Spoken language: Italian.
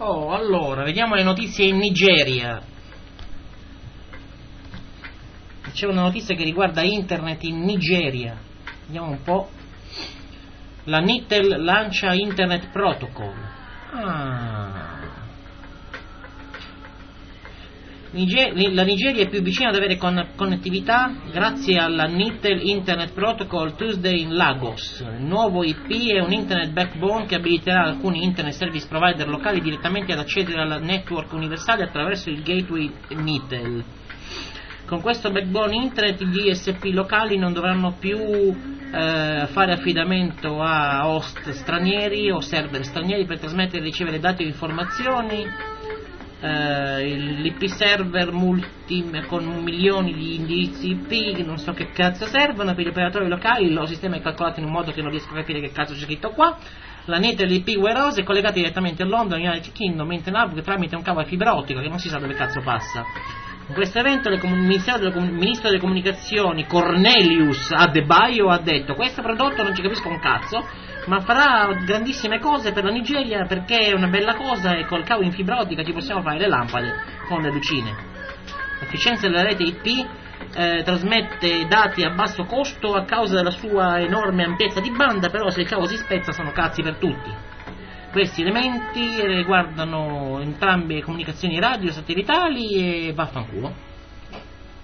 Oh, allora, vediamo le notizie in Nigeria. C'è una notizia che riguarda internet in Nigeria. Vediamo un po'. La Nitel lancia Internet Protocol. La Nigeria è più vicina ad avere connettività grazie alla Nitel Internet Protocol Tuesday in Lagos. Il nuovo IP è un Internet Backbone che abiliterà alcuni Internet Service Provider locali direttamente ad accedere alla network universale attraverso il gateway Nitel. Con questo backbone internet gli ISP locali non dovranno più fare affidamento a host stranieri o server stranieri per trasmettere e ricevere dati o informazioni. L'IP server con milioni di indirizzi IP che non so che cazzo servono per gli operatori locali. Il loro sistema è calcolato in un modo che non riesco a capire che cazzo c'è scritto qua. La Nitel IP Warehouse è collegata direttamente a Londra, United Kingdom, mentre Norfolk tramite un cavo a fibra ottica che non si sa dove cazzo passa. In questo evento il ministro delle comunicazioni Cornelius Adebayo ha detto: questo prodotto non ci capisco un cazzo, ma farà grandissime cose per la Nigeria perché è una bella cosa e col cavo in fibra ottica ci possiamo fare le lampade con le lucine. L'efficienza della rete IP trasmette dati a basso costo a causa della sua enorme ampiezza di banda, però se il cavo si spezza sono cazzi per tutti. Questi elementi riguardano entrambe le comunicazioni radio satellitali e vaffanculo.